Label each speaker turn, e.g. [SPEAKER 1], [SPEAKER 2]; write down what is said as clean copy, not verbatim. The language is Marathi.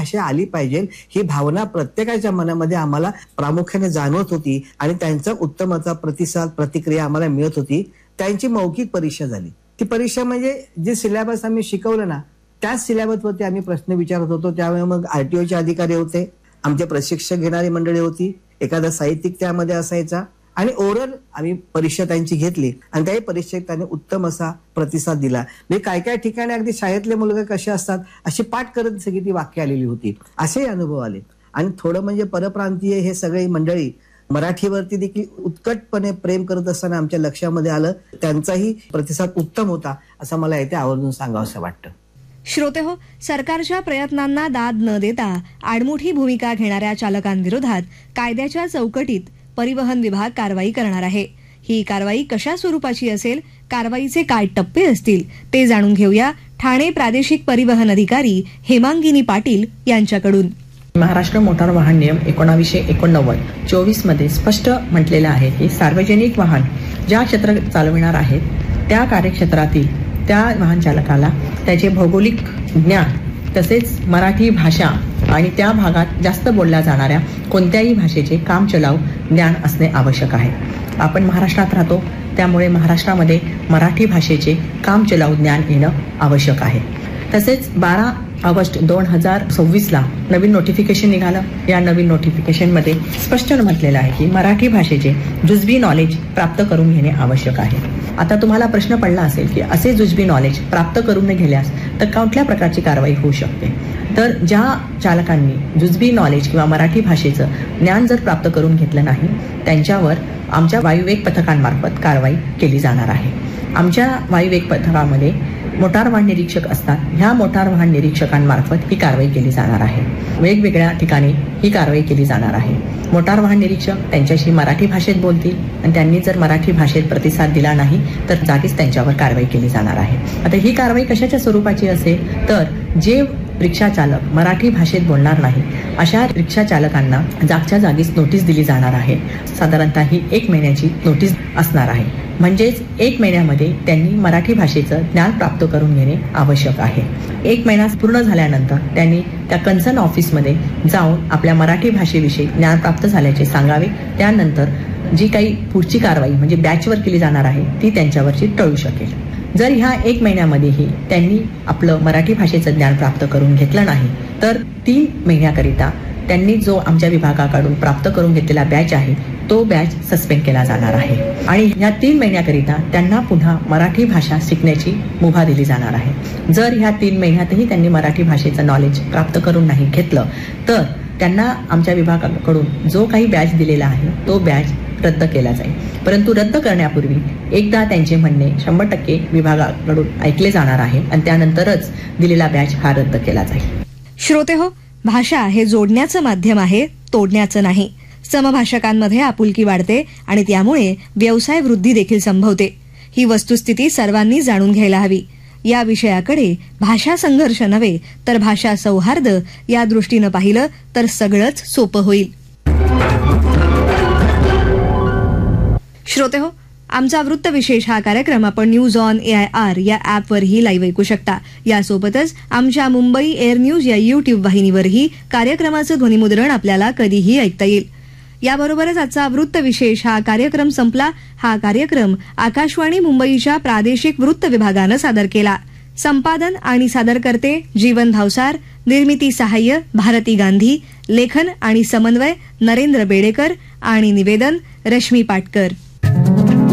[SPEAKER 1] भाषा आली पाहिजे ही भावना प्रत्येकाच्या मनामध्ये आम्हाला प्रामुख्याने जाणवत होती आणि त्यांचा उत्तमाचा प्रतिसाद प्रतिक्रिया आम्हाला मिळत होती. त्यांची मौखिक परीक्षा झाली. ती परीक्षा म्हणजे जे सिलेबस आम्ही शिकवलं ना त्याच सिलेबसवरती आम्ही प्रश्न विचारत होतो. त्यावेळी मग आरटीओचे अधिकारी होते, आमचे प्रशिक्षक घेणारी मंडळी होती, एखादा साहित्यिक त्यामध्ये असायचा आणि ओरल आम्ही परीक्षा त्यांची घेतली आणि त्याही परीक्षेत त्यांनी उत्तम असा प्रतिसाद दिला. म्हणजे काय काय ठिकाणी अगदी शाळेतले मुलगे कसे असतात अशी पाठ करत सगळी ती वाक्य आलेली होती. असेही अनुभव आले. आणि थोडं म्हणजे परप्रांतीय हे सगळे मंडळी मराठीवरती देखील उत्कटपणे प्रेम करत असताना आमच्या लक्षामध्ये आलं त्यांचाही प्रतिसाद उत्तम होता असं मला इथे आवर्जून सांगावंसं वाटतं.
[SPEAKER 2] श्रोते हो, सरकारच्या प्रयत्नांना दाद न देता आडमुठी भूमिका घेणाऱ्या चालकांविरोधात कायद्याच्या चौकटीत परिवहन विभाग कारवाई करणार आहे. ही कारवाई कशा स्वरूपाची असेल, कारवाईचे काय टप्पे असतील ते जाणून घेऊया ठाणे प्रादेशिक परिवहन अधिकारी हेमांगिनी पाटील यांच्याकडून.
[SPEAKER 3] महाराष्ट्र मोटार वाहन नियम 1989-24 मध्ये स्पष्ट म्हटलेलं आहे की सार्वजनिक वाहन ज्या क्षेत्र चालविणार आहेत त्या कार्यक्षेत्रातील त्या वाहन चालकाला त्याचे भौगोलिक ज्ञान तसेच मराठी भाषा आणि त्या भागात जास्त बोलल्या जाणाऱ्या कोणत्याही भाषेचे काम चलाऊ ज्ञान असणे आवश्यक आहे. आपण महाराष्ट्रात राहतो त्यामुळे महाराष्ट्रामध्ये मराठी भाषेचे काम चलाऊ ज्ञान येणं आवश्यक आहे. तसेच 12 ऑगस्ट 2026 नवीन नोटिफिकेशन निघालं. या नवीन नोटिफिकेशनमध्ये स्पष्ट म्हटलेलं आहे की मराठी भाषेचे जुजबी नॉलेज प्राप्त करून घेणे आवश्यक आहे. आता तुम्हाला प्रश्न पडला असेल की असे जुजबी नॉलेज प्राप्त करून गेल्यास तर कुठल्या प्रकारची कारवाई होऊ शकते. तर ज्या चालकांनी जुजबी नॉलेज किंवा मराठी भाषेचं ज्ञान जर प्राप्त करून घेतलं नाही त्यांच्यावर आमच्या वायुवेग पथकांमार्फत कारवाई केली जाणार आहे. आमच्या वायुवेग पथकामध्ये मोटार वाहन निरीक्षक असतात. ह्या मोटार वाहन निरीक्षकांमार्फत ही कारवाई केली जाणार आहे. वेगवेगळ्या ठिकाणी ही कारवाई केली जाणार आहे. मोटार वाहन निरीक्षक त्यांच्याशी मराठी भाषेत बोलतील आणि त्यांनी जर मराठी भाषेत प्रतिसाद दिला नाही तर जागीच त्यांच्यावर कारवाई केली जाणार आहे. आता ही कारवाई कशाच्या स्वरूपाची असेल तर जे रिक्षा चालक मराठी भाषेत बोलणार नाही अशा रिक्षा चालकांना जागच्या जागीच नोटीस दिली जाणार आहे. साधारणतः ही 1 महिन्याची नोटीस असणार आहे. म्हणजेच 1 महिन्यामध्ये त्यांनी मराठी भाषेचं ज्ञान प्राप्त करून घेणे आवश्यक आहे. 1 महिना पूर्ण झाल्यानंतर त्यांनी त्या कन्सर्न ऑफिसमध्ये जाऊन आपल्या मराठी भाषेविषयी ज्ञान प्राप्त झाल्याचे सांगावे. त्यानंतर जी काही पुढची कारवाई म्हणजे बॅचवर केली जाणार आहे ती त्यांच्यावरची टळू शकेल. जर ह्या 1 महिन्यामध्येही त्यांनी आपलं मराठी भाषेचं ज्ञान प्राप्त करून घेतलं नाही तर 3 महिन्याकरिता त्यांनी जो आमच्या विभागाकडून प्राप्त करून घेतलेला बॅच आहे तो बॅच सस्पेंड केला जाणार आहे. आणि या 3 महिन्याकरिता त्यांना पुन्हा मराठी भाषा शिकण्याची मुभा दिली जाणार आहे. जर ह्या 3 महिन्यातही त्यांनी मराठी भाषेचं नॉलेज प्राप्त करून नाही घेतलं तर त्यांना आमच्या विभागाकडून जो काही बॅच दिलेला आहे तो बॅच रद्द केला जाईल. परंतु रद्द करण्यापूर्वी एकदा त्यांचे म्हणणे 100% विभागाकडून ऐकले जाणार आहे आणि त्यानंतरच दिलेला बॅच हा रद्द केला जाईल.
[SPEAKER 2] श्रोते हो, भाषा हे जोडण्याचं माध्यम आहे, तोडण्याचं नाही. समभाषकांमध्ये आपुलकी वाढते आणि त्यामुळे व्यवसाय वृद्धी देखील संभवते. ही वस्तुस्थिती सर्वांनी जाणून घ्यायला हवी. या विषयाकडे भाषा संघर्ष नव्हे तर भाषा सौहार्द या दृष्टीनं पाहिलं तर सगळंच सोपं होईल. श्रोते हो, आमचा वृत्तविशेष हा कार्यक्रम आपण न्यूज ऑन AIR या ॲपवरही लाईव्ह ऐकू शकता. यासोबतच आमच्या मुंबई एअर न्यूज या YouTube वाहिनीवरही कार्यक्रमाचं ध्वनिमुद्रण आपल्याला कधीही ऐकता येईल. याबरोबरच आजचा वृत्तविशेष हा कार्यक्रम संपला. हा कार्यक्रम आकाशवाणी मुंबईच्या प्रादेशिक वृत्त विभागानं सादर केला. संपादन आणि सादरकर्ते जीवन भावसार, निर्मिती सहाय्य भारती गांधी, लेखन आणि समन्वय नरेंद्र बेडेकर आणि निवेदन रश्मी पाटकर.